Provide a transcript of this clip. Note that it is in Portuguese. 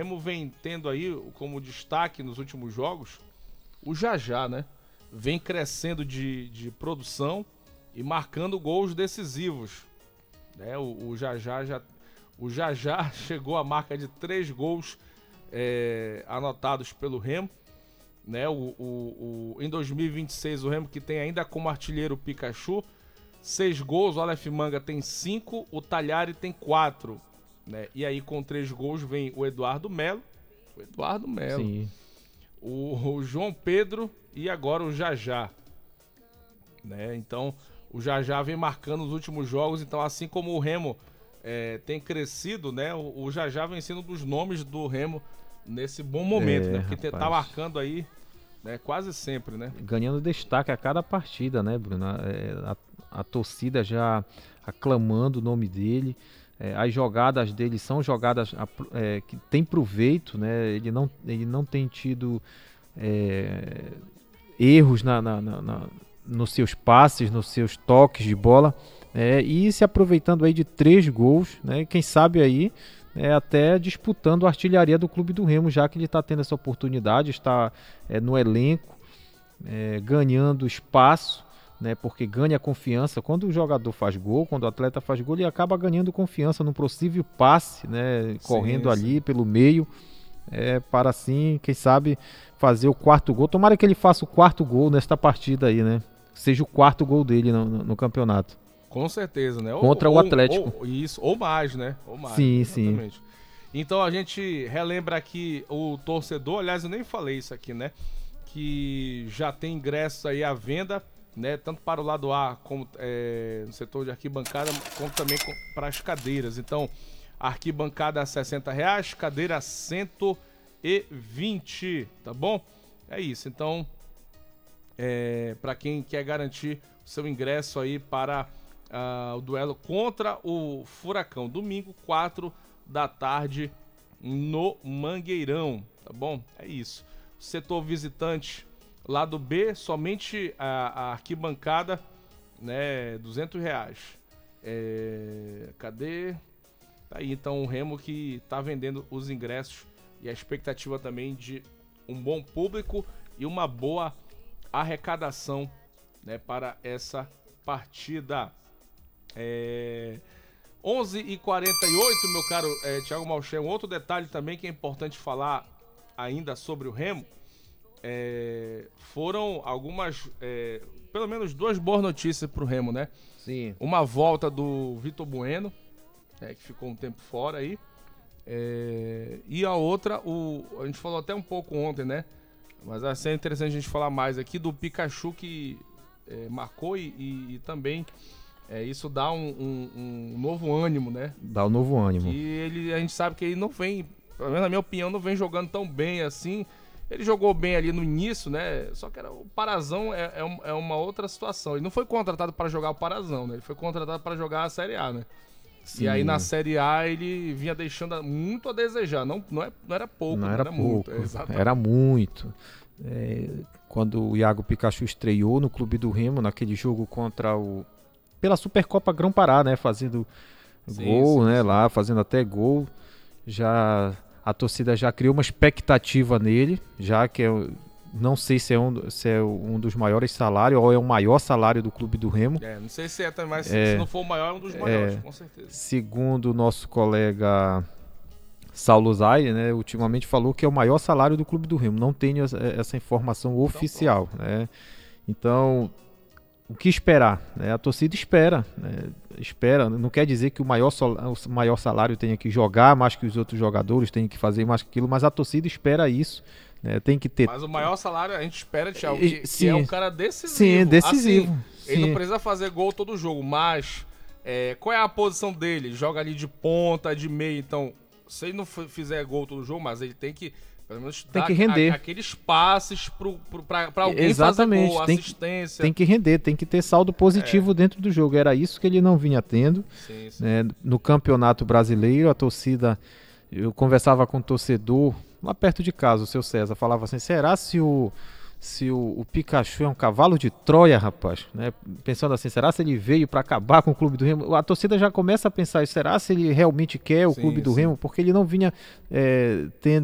Remo vem tendo aí como destaque nos últimos jogos o Jajá, né? Vem crescendo de produção e marcando gols decisivos, né? O Jajá chegou à marca de 3 gols anotados pelo Remo, né? Em 2026 o Remo, que tem ainda como artilheiro o Pikachu, 6 gols, o Aleph Manga tem 5, o Talhari tem 4, né? E aí com 3 gols vem o Eduardo Melo, Sim. o João Pedro e agora o Jajá, né? Então o Jajá vem marcando os últimos jogos, então assim como o Remo tem crescido, né? O Jajá vem sendo um dos nomes do Remo nesse bom momento, né? Porque tá marcando aí, né, quase sempre, né? Ganhando destaque a cada partida, né, Bruno? A torcida já aclamando o nome dele. As jogadas dele são jogadas que tem proveito, né? Ele não tem tido erros nos seus passes, nos seus toques de bola, e se aproveitando aí de 3 gols, né? Quem sabe aí até disputando a artilharia do Clube do Remo, já que ele está tendo essa oportunidade, está no elenco, ganhando espaço, né, porque ganha confiança. Quando o jogador faz gol, quando o atleta faz gol, ele acaba ganhando confiança no possível passe, né, correndo ali pelo meio, para assim, quem sabe, fazer o 4º gol. Tomara que ele faça o 4º gol nesta partida aí, né? Seja o 4º gol dele no campeonato. Com certeza, né? Contra o Atlético. Ou mais, né? Ou mais, sim, exatamente. Sim. Então a gente relembra aqui o torcedor, aliás, eu nem falei isso aqui, né? Que já tem ingressos aí à venda, né? Tanto para o lado A, como no setor de arquibancada, como também para as cadeiras. Então, arquibancada a R$60, cadeira 120, tá bom? É isso. Então, para quem quer garantir o seu ingresso aí para o duelo contra o Furacão, domingo, 4 da tarde no Mangueirão, tá bom? É isso. Setor visitante, lado B, somente a arquibancada, né, R$200. Cadê? Tá aí, então, o Remo que tá vendendo os ingressos e a expectativa também de um bom público e uma boa arrecadação, né, para essa partida. 11h48, meu caro Thiago Malcher, um outro detalhe também que é importante falar ainda sobre o Remo, foram algumas, pelo menos 2 boas notícias pro Remo, né? Sim. Uma volta do Vitor Bueno, que ficou um tempo fora aí, e a outra, a gente falou até um pouco ontem, né? Mas vai ser interessante a gente falar mais aqui do Pikachu, que marcou e também isso dá um novo ânimo, né? Dá um novo ânimo. E a gente sabe que ele não vem, pelo menos na minha opinião, não vem jogando tão bem assim. Ele jogou bem ali no início, né? Só que o Parazão é uma outra situação. Ele não foi contratado para jogar o Parazão, né? Ele foi contratado para jogar a Série A, né? Sim. E aí na Série A ele vinha deixando muito a desejar. Não era pouco, não era pouco. Muito. Era muito. Quando o Iago Pikachu estreou no Clube do Remo, naquele jogo pela Supercopa Grão-Pará, né? Fazendo gol, né? Lá, fazendo até gol. A torcida já criou uma expectativa nele, já que não sei se é um dos maiores salários ou é o maior salário do Clube do Remo. Não sei se mas se não for o maior, é um dos maiores, com certeza. Segundo o nosso colega Saulo Zaire, né, ultimamente falou que é o maior salário do Clube do Remo. Não tenho essa informação oficial, né? Então, o que esperar? Né? A torcida espera, né? Espera. Não quer dizer que o maior salário tenha que jogar mais que os outros jogadores, tenha que fazer mais que aquilo, mas a torcida espera isso. Né? Tem que ter. Mas o maior salário a gente espera, Thiago, que é um cara decisivo. Sim, decisivo. Assim, ele não precisa fazer gol todo jogo, mas qual é a posição dele? Ele joga ali de ponta, de meio, então se ele não fizer gol todo jogo, mas ele tem que pelo menos tem que render aqueles passes para alguém Exatamente. Fazer gol, assistência. Tem que render, tem que ter saldo positivo dentro do jogo. Era isso que ele não vinha tendo. Sim, sim. Né? No Campeonato Brasileiro, a torcida, eu conversava com o torcedor lá perto de casa, o seu César, falava assim, será se se o Pikachu é um cavalo de Troia, rapaz, né? Pensando assim, será se ele veio para acabar com o Clube do Remo? A torcida já começa a pensar, será se ele realmente quer o Clube do Remo? Porque ele não vinha